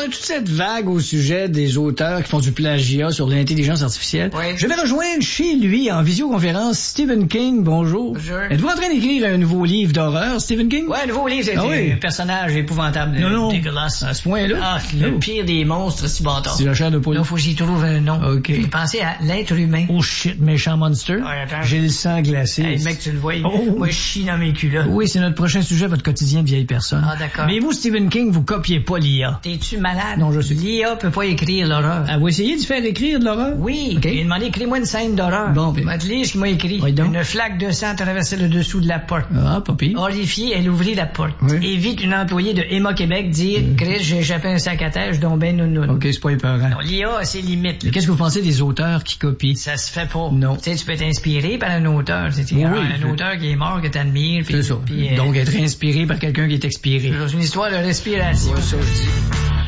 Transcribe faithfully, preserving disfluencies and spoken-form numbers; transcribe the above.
toute cette vague au sujet des auteurs qui font du plagiat sur l'intelligence artificielle, oui. je vais rejoindre chez lui en visioconférence Stephen King. Bonjour. Bonjour. Êtes-vous en train d'écrire un nouveau livre d'horreur, Stephen King? Ouais, un nouveau livre, c'est ah, oui. un personnage épouvantable, non, non. dégueulasse. À ce point-là? Ah, le oh. pire des monstres, si bâtard. C'est la chair de poule. Là, faut que j'y trouve un nom. OK. J'ai pensé à l'être humain. Oh shit, méchant monster. Ouais, attends. J'ai le sang glacé. Hey, mec, tu le vois, oh. moi, je chie dans mes culottes. Oui, c'est notre prochain sujet, votre quotidien de vieille personne. Ah, d'accord. Mais vous, Stephen King, vous copiez pas l'I A. T'es-tu malade? Non, je suis. L'I A peut pas écrire l'horreur. Ah, vous essayez de faire écrire de l'horreur? Oui. OK. Il m'a demandé, écris-moi une scène d'horreur. Bon, puis. Va te lire ce qu'il m'a écrit. Oui, donc. Une flaque de sang traversait le dessous de la porte. Ah, pas pire. Horrifiée, elle ouvrit la porte. Oui. Et vit une employée de Emma Québec dire, Mm. Chris, j'ai échappé un sac à terre, je donc ben nounoun. OK, c'est pas épeurant. Non, l'I A a ses limites. Mais qu'est-ce que vous pensez des auteurs qui copient? Ça se fait pas. Non. Tu sais, tu peux t'inspirer par un auteur. Tu sais, Oui, un, oui, un je... auteur qui est mort, que t'admires. C'est ça. Pis, euh, Donc, être inspiré par quelqu'un qui est expiré. c'est une histoire de respiration. Ouais, ça, je dis.